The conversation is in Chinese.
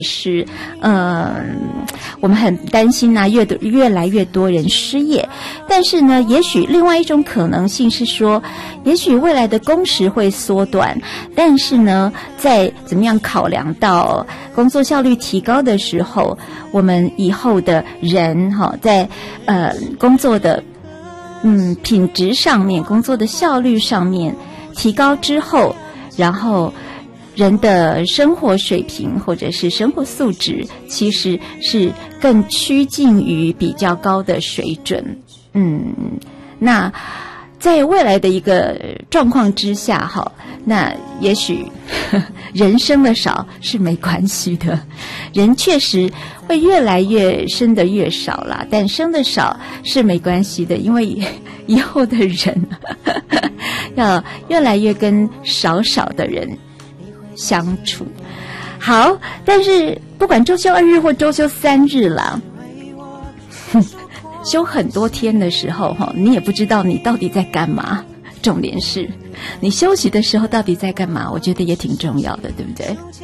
是，我们很担心啊，越来越多人失业。但是呢，也许另外一种可能性是说，也许未来的工时会缩短，但是呢，在怎么样考量到工作效率提高的时候，我们以后的人在工作的品质上面，工作的效率上面提高之后，然后人的生活水平或者是生活素质其实是更趋近于比较高的水准。那在未来的一个状况之下那也许人生的少是没关系的，人确实会越来越生的越少啦，但生的少是没关系的，因为以后的人要越来越跟少的人相处。好，但是不管周休2日或周休3日啦，休很多天的时候你也不知道你到底在干嘛，重点是你休息的时候到底在干嘛，我觉得也挺重要的，对不对？